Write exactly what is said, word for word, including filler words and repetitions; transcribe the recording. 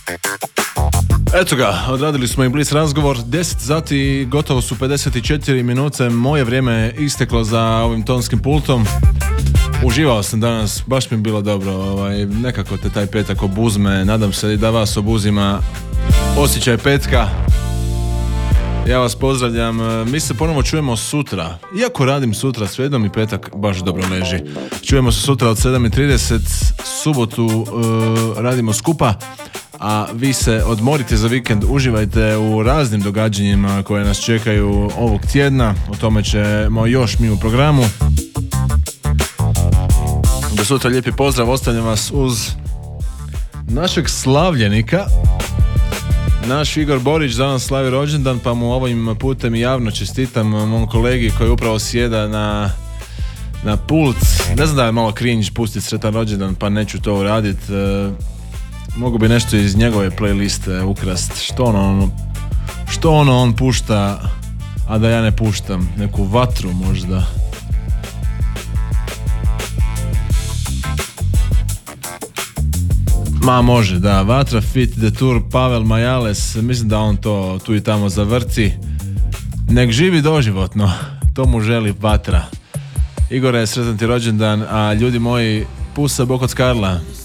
Eto ga, odradili smo i blic razgovor, deset sati, gotovo su pedeset četiri minute, moje vrijeme je isteklo za ovim tonskim pultom. Uživao sam danas, baš mi je bilo dobro, ovaj, nekako te taj petak obuzme, nadam se da vas obuzima osjećaj petka. Ja vas pozdravljam, mi se ponovo čujemo sutra, iako radim sutra, svejedno mi petak baš dobro leži. Čujemo se sutra od sedam i trideset, subotu uh, radimo skupa, a vi se odmorite za vikend, uživajte u raznim događanjima koje nas čekaju ovog tjedna, o tome ćemo još mi u programu. Do sutra, lijepi pozdrav, ostavljam vas uz našeg slavljenika. Naš Igor Borić danas slavi rođendan, pa mu ovim putem javno čestitam, mom kolegi koji upravo sjeda na, na pult. Ne znam da je malo cringe pustiti sretan rođendan, pa neću to uraditi. E, mogu bi nešto iz njegove playliste ukrast. Što ono, što ono on pušta, a da ja ne puštam? Neku vatru možda. Ma može, da, Vatra fit the tour, Pavel Majales, mislim da on to tu i tamo zavrti. Nek živi doživotno, to mu želi Vatra. Igore, sretan ti rođendan, a ljudi moji, pusa bok od Karla.